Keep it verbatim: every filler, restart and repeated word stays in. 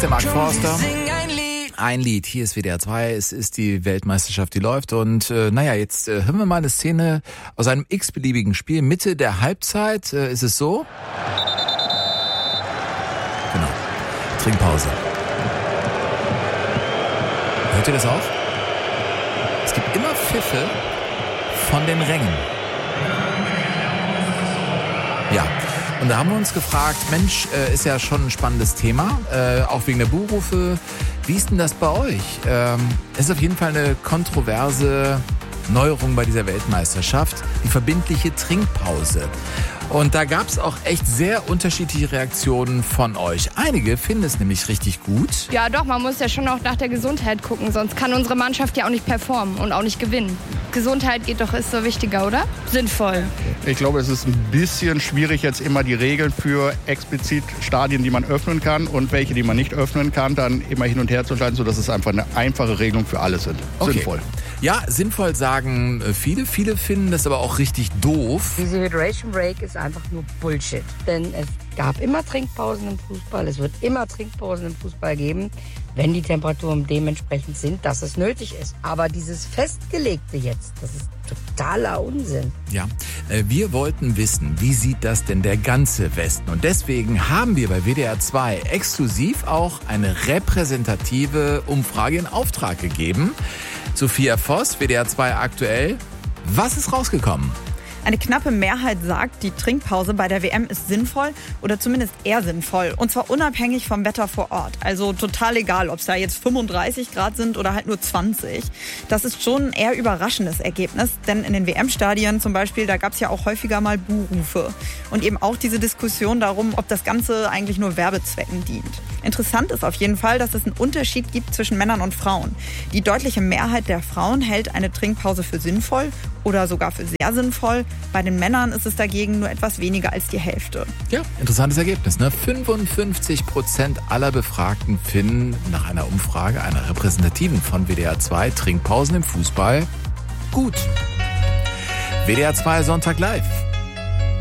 ist der Mark Forster. Ein Lied, hier ist W D R zwei, es ist die Weltmeisterschaft, die läuft und äh, naja, jetzt äh, hören wir mal eine Szene aus einem x-beliebigen Spiel. Mitte der Halbzeit äh, ist es so. Genau, Trinkpause. Hört ihr das auch? Es gibt immer Pfiffe von den Rängen. Ja. Und da haben wir uns gefragt, Mensch, äh, ist ja schon ein spannendes Thema, äh, auch wegen der Buhrufe. Wie ist denn das bei euch? Ähm, es ist auf jeden Fall eine kontroverse Neuerung bei dieser Weltmeisterschaft, die verbindliche Trinkpause. Und da gab es auch echt sehr unterschiedliche Reaktionen von euch. Einige finden es nämlich richtig gut. Ja doch, man muss ja schon auch nach der Gesundheit gucken, sonst kann unsere Mannschaft ja auch nicht performen und auch nicht gewinnen. Gesundheit geht doch, ist so wichtiger, oder? Sinnvoll. Ich glaube, es ist ein bisschen schwierig, jetzt immer die Regeln für explizit Stadien, die man öffnen kann und welche, die man nicht öffnen kann, dann immer hin und her zu entscheiden, sodass es einfach eine einfache Regelung für alle sind. Okay. Sinnvoll. Ja, sinnvoll sagen viele. Viele finden das aber auch richtig doof. Diese Hydration Break ist einfach nur Bullshit. Denn es gab immer Trinkpausen im Fußball. Es wird immer Trinkpausen im Fußball geben, wenn die Temperaturen dementsprechend sind, dass es nötig ist. Aber dieses Festgelegte jetzt, das ist totaler Unsinn. Ja, wir wollten wissen, wie sieht das denn der ganze Westen? Und deswegen haben wir bei W D R zwei exklusiv auch eine repräsentative Umfrage in Auftrag gegeben. Sophia Voss, W D R zwei aktuell. Was ist rausgekommen? Eine knappe Mehrheit sagt, die Trinkpause bei der W M ist sinnvoll oder zumindest eher sinnvoll. Und zwar unabhängig vom Wetter vor Ort. Also total egal, ob es da jetzt fünfunddreißig Grad sind oder halt nur zwanzig. Das ist schon ein eher überraschendes Ergebnis. Denn in den W M-Stadien zum Beispiel, da gab es ja auch häufiger mal Buhrufe. Und eben auch diese Diskussion darum, ob das Ganze eigentlich nur Werbezwecken dient. Interessant ist auf jeden Fall, dass es einen Unterschied gibt zwischen Männern und Frauen. Die deutliche Mehrheit der Frauen hält eine Trinkpause für sinnvoll oder sogar für sehr sinnvoll. Bei den Männern ist es dagegen nur etwas weniger als die Hälfte. Ja, interessantes Ergebnis, ne? fünfundfünfzig Prozent aller Befragten finden nach einer Umfrage, einer repräsentativen von W D R zwei, Trinkpausen im Fußball gut. W D R zwei Sonntag live.